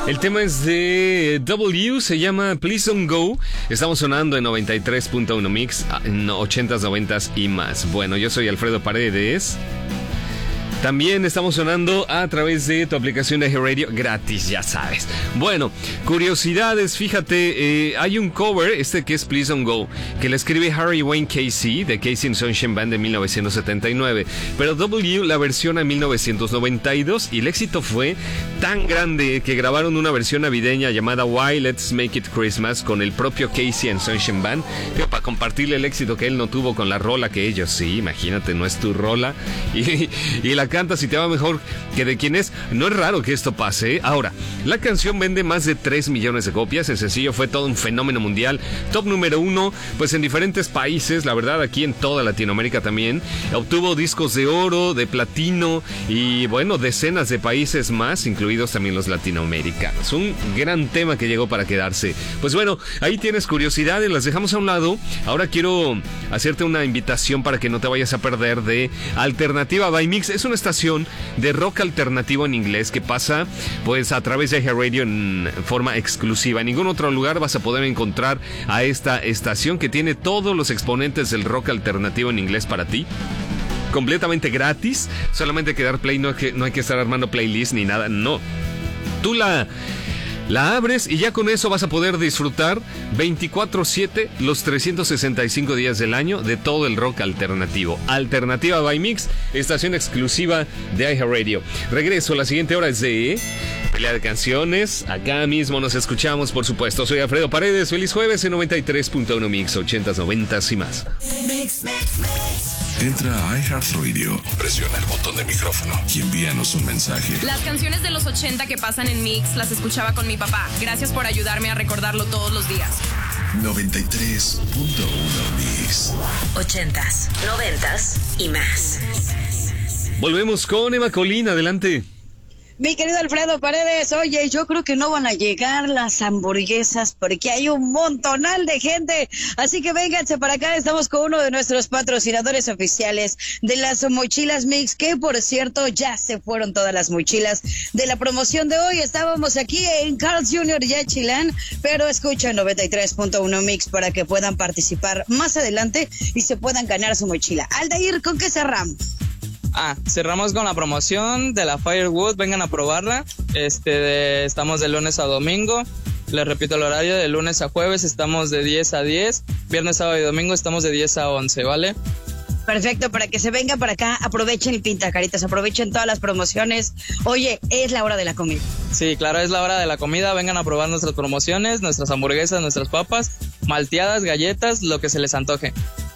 El tema es de W, se llama Please Don't Go. Estamos sonando en 93.1 Mix, en 80s, 90s y más. Bueno, yo soy Alfredo Paredes. También estamos sonando a través de tu aplicación de Radio gratis, ya sabes. Bueno, curiosidades, fíjate, hay un cover, que es Please Don't Go, que le escribe Harry Wayne Casey, de Casey and Sunshine Band de 1979. Pero W la versiona en 1992 y el éxito fue tan grande que grabaron una versión navideña llamada Why Let's Make It Christmas con el propio Casey and Sunshine Band, pero para compartirle el éxito que él no tuvo con la rola que ellos sí, imagínate, no es tu rola. Y la canta si te va mejor que de quien es. No es raro que esto pase. Ahora, la canción vende más de 3 millones de copias. El sencillo fue todo un fenómeno mundial. Top número 1, pues en diferentes países, la verdad, aquí en toda Latinoamérica también. Obtuvo discos de oro, de platino y bueno, decenas de países más, incluidos también los latinoamericanos. Un gran tema que llegó para quedarse. Pues bueno, ahí tienes curiosidades, las dejamos a un lado. Ahora quiero hacerte una invitación para que no te vayas a perder de Alternativa by Mix. Es una estación de rock alternativo en inglés que pasa pues a través de Radio en forma exclusiva. En ningún otro lugar vas a poder encontrar a esta estación que tiene todos los exponentes del rock alternativo en inglés para ti. Completamente gratis, solamente hay que dar play, no hay que estar armando playlist ni nada, no. Tú la abres y ya con eso vas a poder disfrutar 24/7 los 365 días del año de todo el rock alternativo. Alternativa by Mix, estación exclusiva de iHeartRadio. Regreso, la siguiente hora es de pelea de canciones. Acá mismo nos escuchamos, por supuesto. Soy Alfredo Paredes, feliz jueves en 93.1 Mix, 80s, 90s y más. Entra a iHeartRadio, presiona el botón de micrófono y envíanos un mensaje. Las canciones de los 80 que pasan en Mix las escuchaba con mi papá. Gracias por ayudarme a recordarlo todos los días. 93.1 Mix. 80s, 90s y más. Volvemos con Emma Colín, adelante. Mi querido Alfredo Paredes, oye, yo creo que no van a llegar las hamburguesas porque hay un montonal de gente, así que vénganse para acá, estamos con uno de nuestros patrocinadores oficiales de las mochilas Mix, que por cierto ya se fueron todas las mochilas de la promoción de hoy. Estábamos aquí en Carl's Jr. Yachilán, pero escuchen 93.1 Mix para que puedan participar más adelante y se puedan ganar su mochila. Aldair, ¿con qué cerramos? Cerramos con la promoción de la Firewood, vengan a probarla. Estamos de lunes a domingo. Les repito el horario, de lunes a jueves estamos de 10 a 10. Viernes, sábado y domingo estamos de 10 a 11, ¿vale? Perfecto, para que se vengan para acá, aprovechen el pintacaritas, aprovechen todas las promociones. Oye, es la hora de la comida. Sí, claro, es la hora de la comida. Vengan a probar nuestras promociones, nuestras hamburguesas, nuestras papas, malteadas, galletas, lo que se les antoje.